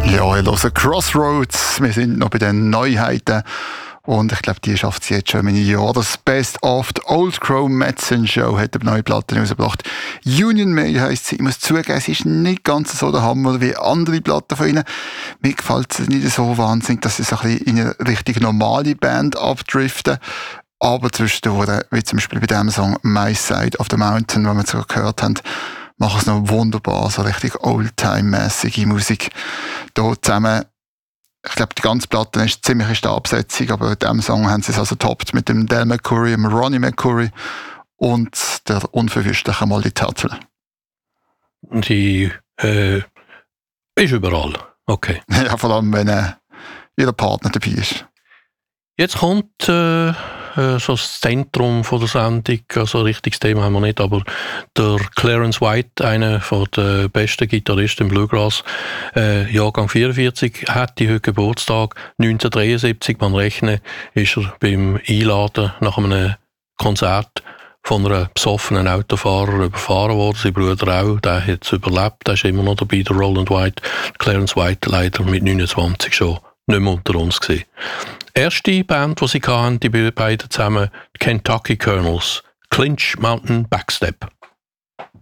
Ja, ihr hört Crossroads. Wir sind noch bei den Neuheiten. Und ich glaube, die schafft sie jetzt schon in einem Jahr. Das Best of the Old Crow Medicine Show hat eine neue Platte rausgebracht. Union Mail heisst sie. Ich muss zugeben, sie ist nicht ganz so der Hammer wie andere Platten von ihnen. Mir gefällt es nicht so wahnsinnig, dass sie so ein bisschen in eine richtig normale Band abdriften. Aber zwischendurch, wie zum Beispiel bei dem Song My Side of the Mountain, den wir sogar gehört haben, machen es noch wunderbar, so richtig Oldtime-mässige Musik. Hier zusammen, ich glaube, die ganze Platte ist ziemlich Stabsetzung, aber in diesem Song haben sie es also toppt mit dem Del McCoury, dem Ronnie McCoury und der unverwüstlichen Molly Tuttle. Die ist überall, okay. Ja, vor allem, wenn ihr Partner dabei ist. Jetzt kommt so das Zentrum von der Sendung, also ein richtiges Thema haben wir nicht, aber der Clarence White, einer der besten Gitarristen im Bluegrass, Jahrgang 44, hat heute Geburtstag. 1973, man rechnet, ist er beim Einladen nach einem Konzert von einem besoffenen Autofahrer überfahren worden. Sein Bruder auch, der hat es überlebt, der ist immer noch dabei, der Roland White. Clarence White leider mit 29 schon nicht mehr unter uns gewesen. Erste Band, die sie hatten, die beiden zusammen, Kentucky Colonels, Clinch Mountain Backstep.